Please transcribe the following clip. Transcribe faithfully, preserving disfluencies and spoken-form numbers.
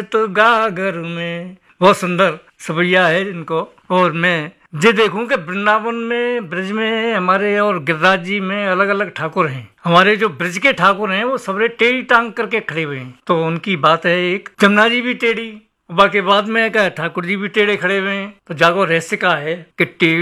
तो गागर में, बहुत सुंदर सवैया है इनको। और मैं ये देखूं कि वृंदावन में, ब्रज में हमारे और गिरिराज जी में अलग अलग ठाकुर हैं। हमारे जो ब्रज के ठाकुर हैं वो सबरे टेढ़ी टांग करके खड़े हुए हैं। तो उनकी बात है, एक जमुना जी भी टेढ़ी, बाकी बाद में क्या ठाकुर जी भी टेढ़े खड़े हुए हैं। तो जागो रहस्य का है कि टेढ़ी